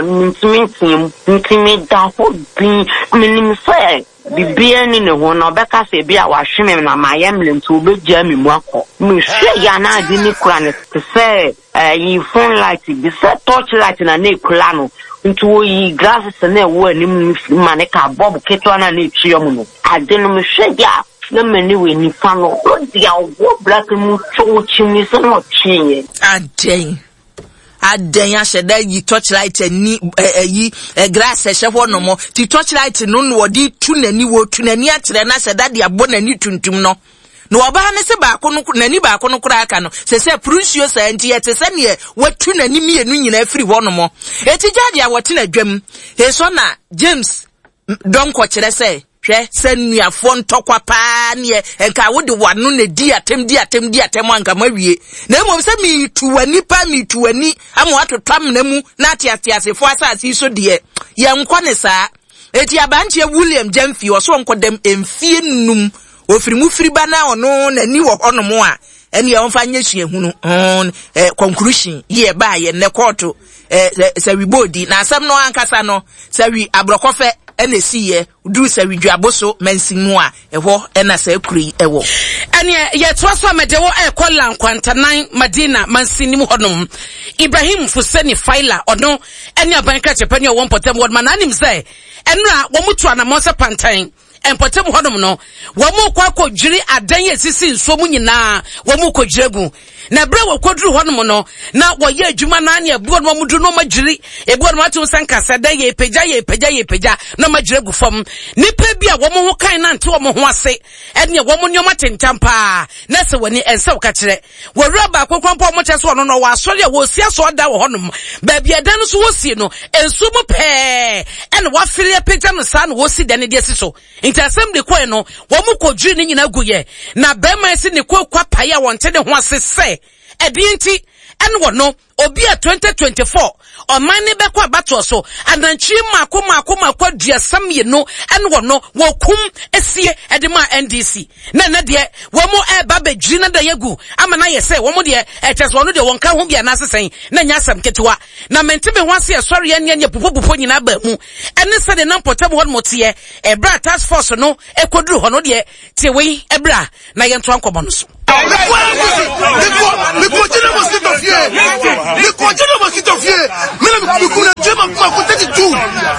ntimi da ho bin minim say bibia ni ne ho no beka se bia wa hweme na mayemle nto obegya mi mu akọ mi hwe ya na adi ni kura ne se yi phone light bi se torch light na ne kula no nto yi glasses na wo anim mane ka bob keto na ne twiom no ade no mi hwe ya na many we ni fano dia wo black mu cho chimi so no chinye aden ya sheda yi torchlight ni yi grass ehwe ho no mo ti torchlight no no odi tunani wo tunani akire na sheda dia bo nani tuntum no no oba ne se baako no nani baako no kura aka no se prusio sa nti yete se ne watu nani mienu nyina afiri ho no mo eti jaji a wote na dwam he so na James don ko kire se hwe senuafo ntokwa pa ne enka wode wano na di atem anka mawie na emom se mi tuwani amo atotam na mu na atiasefo asase so de ye nkɔ ne saa eti abanche William Jemfi oso nkodem emfie num ofiri mu firi bana ono na ni wo hono mo a ene ye onfa nya suahunu conclusion ye ba ye ne court se wi bodi na asem no ankasa no se wi abrokofe ene siye du se wi dwaboso mansimu a eho ena se kuri ewo ene ye toaso amedewo ekola nkwantanan Madina mansinim honom Ibrahim Fuseni Faila ono ene abanka chepani wo mpotem wod mananim se enra wo mutu ana mo se pantan empotem hodom no wo mu kwa dwiri adan yesisi nso mu nyina wo mu kodwiregu na bre wo koduru hodom no na wo ye adwuma na ne ebuo no mu du no magiri ebuo no atum sankasa da ye pagya na magiregu fam nipa bi a wo mu ho kan na nte wo mu ho ase ene wo mu nyoma tentampa na se wani ense wo ka kire wo raba akokwampo mo chese wo no wa sori a wo sia so da wo hodom ba bia da no so wo sie no ensu mu pe ene wa fili pagya no sa no wo si da ne de si so intasem de koe no wo mu kodwiri ne nyina guye na be man si ne kwa paya wonte de ho ase se edinti ene wo no obi a 2024 oman ne bekwa bato so ananchi mako duasam ye no ene wo no wokum esie edema NDC na de wo mo eba begiri na da yegu ama na yese wo mo de eches wo no de wonka ho bia na asesen na nya asam ketewa na mentebe ho ase sori anya pupo nyina ba mu ene se de na potem ho motie ebra task force no ekoduru ho no de tewe ebra na ye nto ankobo no so Le continue mosquito fier. Mais le coup de Dieu m'a côté du tout.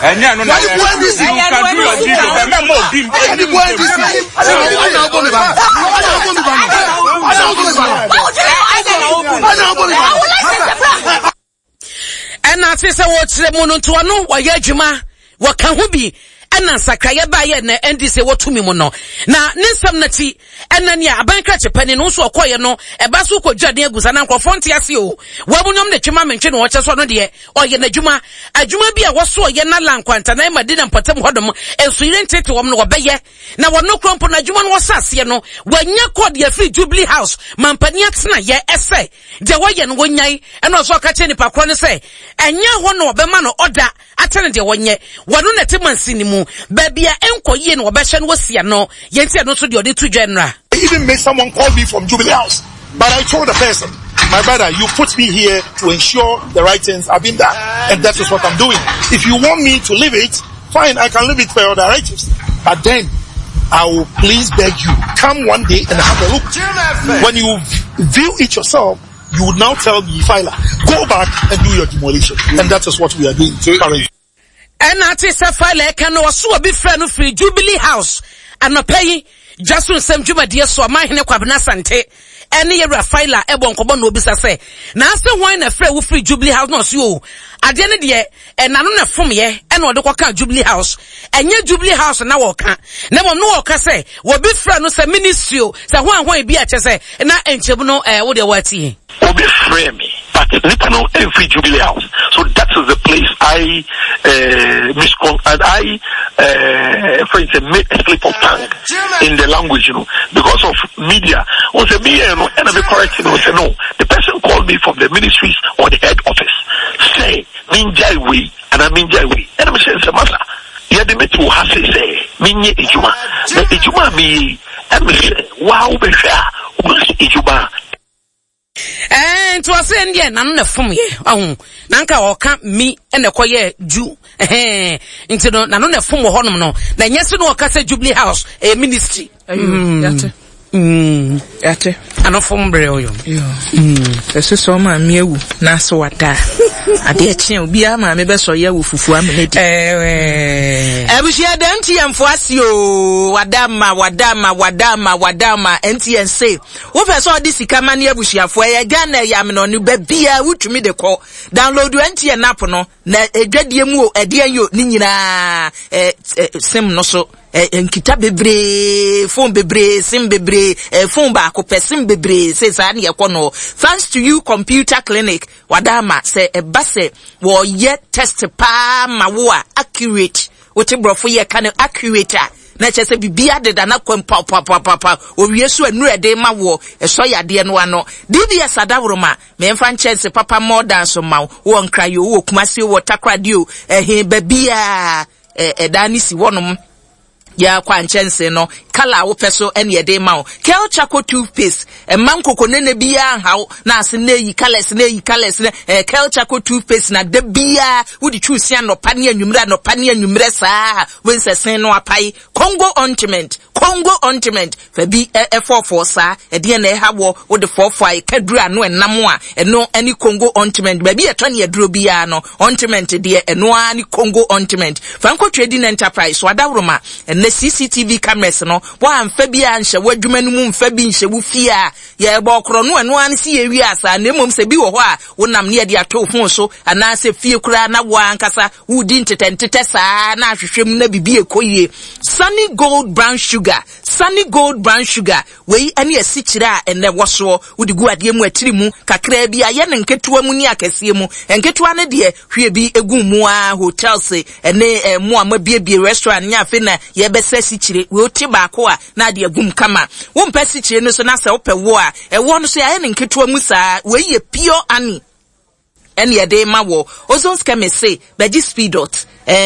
And say what monotono wa yejuma wa kan ho bi ana sakraye ba ye na NDC wotumi mu no na ninsam nati ena ne abanka chepani no so okoye no eba so kodwade agusa na nkofo nte ase o wabunyom ne twema mentwe no woche so no de oye na adwuma bi a woso oye na lankwanta na imadi na mpatam hodom ensuyire ntete wom no wobeye na wono krompo na adwuma no wosase no wanya code ya free Jubilee House mampani aksena ye ese de woye no wonyai ena so ka che nipa kro ne se enya ho no obema no order atene de wonye wono na temansini mu babia enkoye no obehye no wosia no yentia no so de ode to general. I even made someone call me from Jubilee House, but I told the person, my brother, you put me here to ensure the right things have been done, and that is what I'm doing. If you want me to leave it, fine, I can leave it for your directives, but then I will please beg you, come one day and have a look. When you view it yourself, you would now tell the filer, go back and do your demolition, and that is what we are doing currently. And I say, filer can also be friend of free Jubilee House and not pay. Jason Sam Juma dear so my hene kwabna sante ene ye rafaila ebon kobo no bisa se na ase wan na frɛ wo free Jubilee House no so o ade ne de nano na fom ye ene ode kwaka Jubilee House enye Jubilee House na wo ka na mom no wo ka se wo bi frɛ no se ministry o se ho an ho e bi a che se na enchebu no wo de wati obi frɛ me but nipa no free Jubilee House, so that is the place I for instance make a slip of tongue in the language, you know, because of media. Was a media, you know, and I be correct, you know, say no. The person called me from the ministries or the head office, say minjai we and I minjai we, and I'm saying masa. Yeah, the metu has say minye ijuma, the ijuma me and me say wow be fair, ijuma. And to us Indian na fom ye nanka oka mi ene koye ju into no na no na fom honom no na nyese no oka se Jubilee House ministry yate ano fom bre oyo eso so ma mi ewu na so wada ade eche obi ama me be so ye wo fufu amenedi ebushia danti amfo asio wadama NTNC wo fe so di sika mane ebushiafo ye Ghana ya me no ba bia wutumi de ko download NTN app no na edwadie mu o ede yo ni nyina sim no so enkita bebre phone bebre sim bebre phone ba ko pesim bebre say sa na ye ko no thanks to you computer clinic wadama say ebase wo ye test pa ma wo accurate wote brofo ye kan accurate na chese bibia de da na kwempa pa owie so anu ede ma wo eso yade no ano DBS adawroma me mfa nchese papa more than so ma wo nkrayo wo kumase wo takradio babia edani si wonom ya kwa nchense no kala wo peso ene yede ma wo Kel Chaco toothpaste man kokonene bia hawo na ase na yi colors Kel Chaco toothpaste na de bia wo di choose an no pane anwumre sa wense sen no apai Congo ointment Congo ointment fa bi e44 sa e de na e hawo wo de 45 kadru ano enam a eno ani Congo ointment ba bi eto ne aduro bia no ointment de eno ani Congo ointment Franco Trading Enterprise wadawroma ene CCTV cameras no wa amfa bia nhye wadwuma no mu mfa bi nhye wo fie a ye ba okro no eno ani si ye wi asa na emom se bi wo ho a wonam ne de ato fon so ana se fie kura na wo ankasa wudi ntete saa na ahwehwem na bibi ekoyie Sunny Gold Brown Sugar wei ani asikyire a ene woso wudi gu ade mu atiri mu kakra bi aye ne nketewa mu ni akase mu enketewa ne de hwe bi egu mu a hotels ene mu amabiebie restaurant nya afi na ye besa sikyire we oti baako a na de agum kama wo mpa sikyire no so na se wo wo a ewo no so aye ne nketewa mu saa wei ye pure ani ene ye de ma wo ozone scam say beji speed dot